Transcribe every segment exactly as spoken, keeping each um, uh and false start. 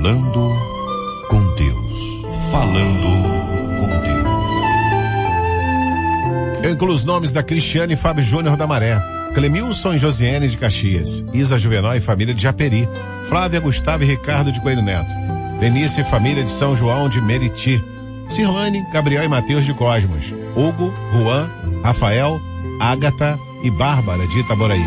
Falando com Deus. Falando com Deus. Eu incluo os nomes da Cristiane e Fábio Júnior da Maré, Clemilson e Josiane de Caxias, Isa Juvenal e família de Japeri, Flávia, Gustavo e Ricardo de Coelho Neto, Denise e família de São João de Meriti, Cirlane, Gabriel e Mateus de Cosmos, Hugo, Juan, Rafael, Ágata e Bárbara de Itaboraí,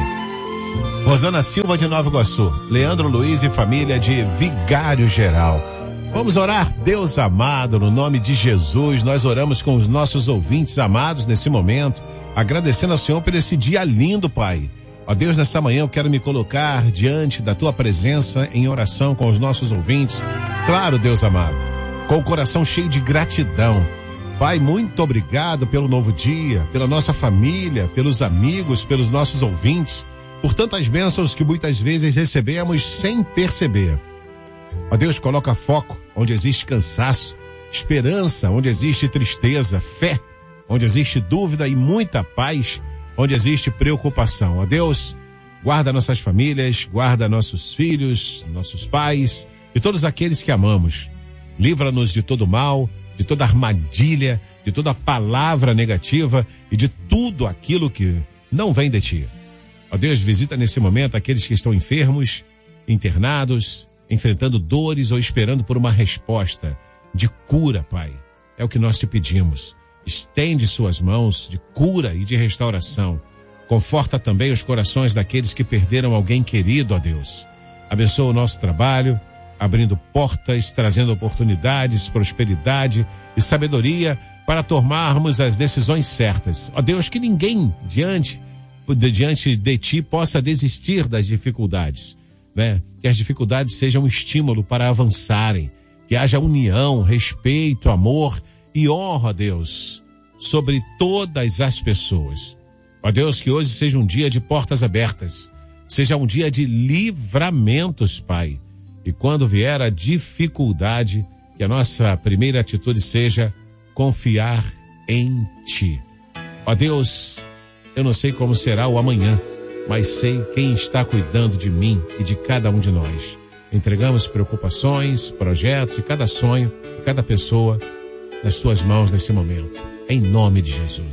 Rosana Silva de Nova Iguaçu, Leandro Luiz e família de Vigário Geral. Vamos orar? Deus amado, no nome de Jesus, nós oramos com os nossos ouvintes amados nesse momento, agradecendo ao Senhor por esse dia lindo, Pai. Ó Deus, nessa manhã eu quero me colocar diante da Tua presença em oração com os nossos ouvintes. Claro, Deus amado, com o coração cheio de gratidão. Pai, muito obrigado pelo novo dia, pela nossa família, pelos amigos, pelos nossos ouvintes, por tantas bênçãos que muitas vezes recebemos sem perceber. Ó Deus, coloca foco onde existe cansaço, esperança onde existe tristeza, fé onde existe dúvida e muita paz onde existe preocupação. Ó Deus, guarda nossas famílias, guarda nossos filhos, nossos pais e todos aqueles que amamos. Livra-nos de todo mal, de toda armadilha, de toda palavra negativa e de tudo aquilo que não vem de Ti. Ó Deus, visita nesse momento aqueles que estão enfermos, internados, enfrentando dores ou esperando por uma resposta de cura, Pai. É o que nós te pedimos. Estende suas mãos de cura e de restauração. Conforta também os corações daqueles que perderam alguém querido, ó Deus. Abençoa o nosso trabalho, abrindo portas, trazendo oportunidades, prosperidade e sabedoria para tomarmos as decisões certas. Ó Deus, que ninguém diante De, diante de Ti possa desistir das dificuldades, né? Que as dificuldades sejam um estímulo para avançarem, que haja união, respeito, amor e honra, Deus, sobre todas as pessoas. Ó Deus, que hoje seja um dia de portas abertas, seja um dia de livramentos, Pai, e quando vier a dificuldade, que a nossa primeira atitude seja confiar em Ti. Ó Deus, eu não sei como será o amanhã, mas sei quem está cuidando de mim e de cada um de nós. Entregamos preocupações, projetos e cada sonho, e cada pessoa nas Tuas mãos nesse momento. Em nome de Jesus.